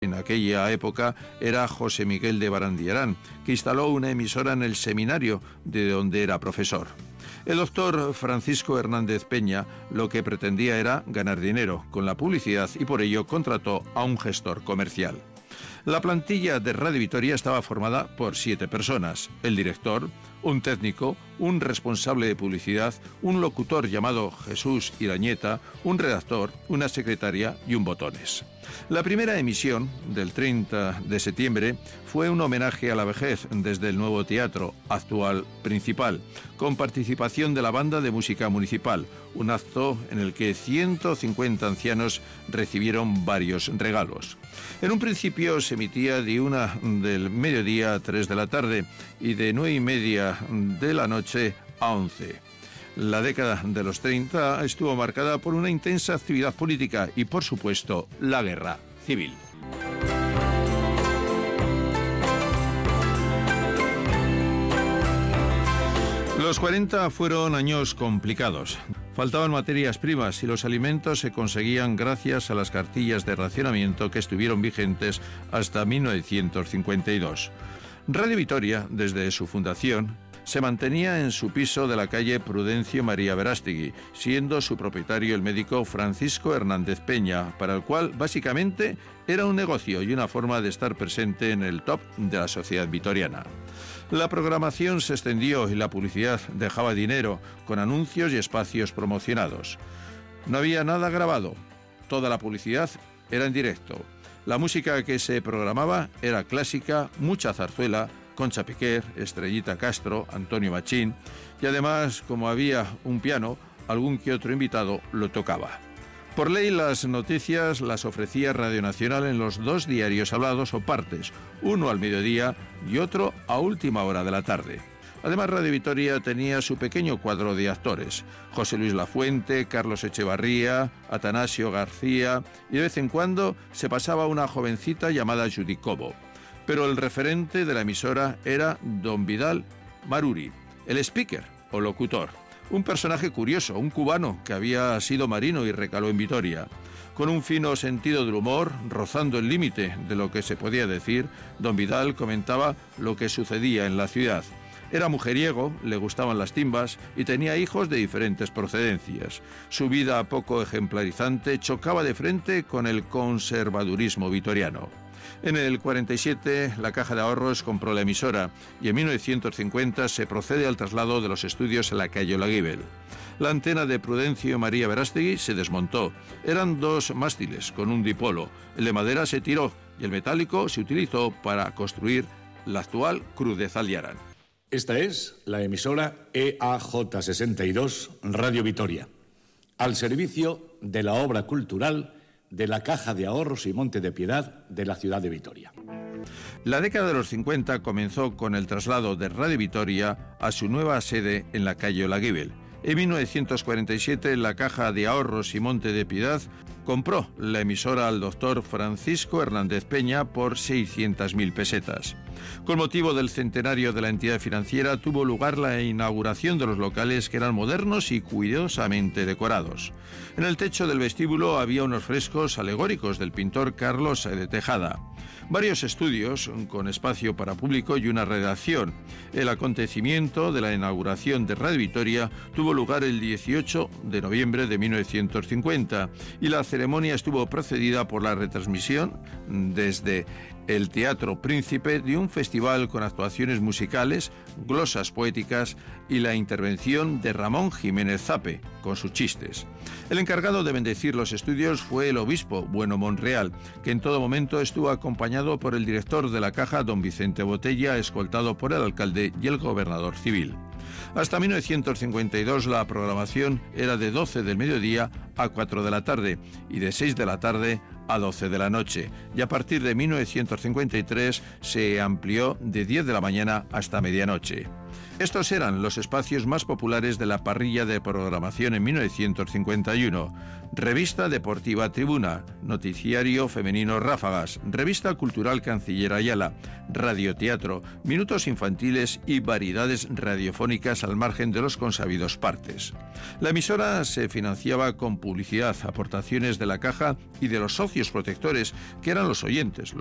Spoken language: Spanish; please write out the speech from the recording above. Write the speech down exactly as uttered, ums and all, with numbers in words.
en aquella época era José Miguel de Barandiarán, que instaló una emisora en el seminario de donde era profesor. El doctor Francisco Hernández Peña lo que pretendía era ganar dinero con la publicidad y por ello contrató a un gestor comercial. La plantilla de Radio Vitoria estaba formada por siete personas: el director, un técnico, un responsable de publicidad, un locutor llamado Jesús Irañeta, un redactor, una secretaria y un botones. La primera emisión, del treinta de septiembre, fue un homenaje a la vejez desde el nuevo teatro, actual Principal, con participación de la banda de música municipal, un acto en el que ciento cincuenta ancianos recibieron varios regalos. En un principio se emitía de una del mediodía a tres de la tarde y de nueve y media de la noche a once. La década de los treinta estuvo marcada por una intensa actividad política y, por supuesto, la guerra civil. Los cuarenta fueron años complicados. Faltaban materias primas y los alimentos se conseguían gracias a las cartillas de racionamiento que estuvieron vigentes hasta mil novecientos cincuenta y dos. Radio Vitoria, desde su fundación, se mantenía en su piso de la calle Prudencio María Verástegui, siendo su propietario el médico Francisco Hernández Peña, para el cual básicamente era un negocio y una forma de estar presente en el top de la sociedad vitoriana. La programación se extendió y la publicidad dejaba dinero con anuncios y espacios promocionados. No había nada grabado, toda la publicidad era en directo. La música que se programaba era clásica, mucha zarzuela, Concha Piquer, Estrellita Castro, Antonio Machín, y además, como había un piano, algún que otro invitado lo tocaba. Por ley, las noticias las ofrecía Radio Nacional en los dos diarios hablados o partes, uno al mediodía y otro a última hora de la tarde. Además, Radio Vitoria tenía su pequeño cuadro de actores: José Luis Lafuente, Carlos Echevarría, Atanasio García, y de vez en cuando se pasaba una jovencita llamada Judy Cobo. Pero el referente de la emisora era don Vidal Maruri, el speaker o locutor, un personaje curioso, un cubano que había sido marino y recaló en Vitoria. Con un fino sentido del humor, rozando el límite de lo que se podía decir, don Vidal comentaba lo que sucedía en la ciudad. Era mujeriego, le gustaban las timbas y tenía hijos de diferentes procedencias. Su vida poco ejemplarizante chocaba de frente con el conservadurismo vitoriano. En el cuarenta y siete, la Caja de Ahorros compró la emisora y en mil novecientos cincuenta se procede al traslado de los estudios a la calle Olaguibel. La antena de Prudencio María Verástegui se desmontó. Eran dos mástiles con un dipolo. El de madera se tiró y el metálico se utilizó para construir la actual Cruz de Zaldiarán. Esta es la emisora E A J sesenta y dos Radio Vitoria, al servicio de la obra cultural de la Caja de Ahorros y Monte de Piedad de la ciudad de Vitoria. La década de los cincuenta comenzó con el traslado de Radio Vitoria a su nueva sede en la calle Olaguibel. En mil novecientos cuarenta y siete, la Caja de Ahorros y Monte de Piedad compró la emisora al doctor Francisco Hernández Peña por seiscientas mil pesetas. Con motivo del centenario de la entidad financiera tuvo lugar la inauguración de los locales, que eran modernos y cuidadosamente decorados. En el techo del vestíbulo había unos frescos alegóricos del pintor Carlos de Tejada. Varios estudios con espacio para público y una redacción. El acontecimiento de la inauguración de Radio Vitoria tuvo lugar el dieciocho de noviembre de mil novecientos cincuenta y la ceremonia estuvo precedida por la retransmisión desde el Teatro Príncipe de un festival con actuaciones musicales, glosas poéticas y la intervención de Ramón Jiménez Zape con sus chistes. El encargado de bendecir los estudios fue el obispo Bueno Monreal, que en todo momento estuvo acompañado por el director de la Caja, don Vicente Botella, escoltado por el alcalde y el gobernador civil. Hasta mil novecientos cincuenta y dos la programación era de doce del mediodía a cuatro de la tarde y de seis de la tarde a doce de la noche, y a partir de mil novecientos cincuenta y tres se amplió de diez de la mañana hasta medianoche. Estos eran los espacios más populares de la parrilla de programación en mil novecientos cincuenta y uno. Revista Deportiva Tribuna, Noticiario Femenino Ráfagas, Revista Cultural Canciller Ayala, Radioteatro, Minutos Infantiles y variedades radiofónicas al margen de los consabidos partes. La emisora se financiaba con publicidad, aportaciones de la caja y de los socios protectores, que eran los oyentes,